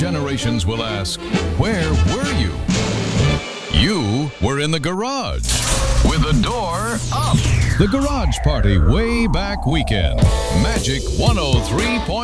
generations will ask, where were you? You were in the garage with the door up. The Garage Party Way Back Weekend. Magic 103.